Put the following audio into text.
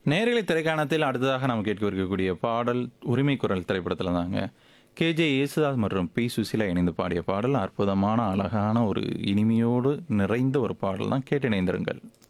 நேரலை திரைக்காணத்தில் அடுத்ததாக நாம் கேட்க இருக்கக்கூடிய பாடல் உரிமை குரல் திரைப்படத்தில் தாங்க. கேஜே யேசுதாஸ் மற்றும் பி சுசீலா இணைந்து பாடிய பாடல் அற்புதமான, அழகான ஒரு இனிமையோடு நிறைந்த ஒரு பாடல் தான். கேட்டு இணைந்திருங்கள்.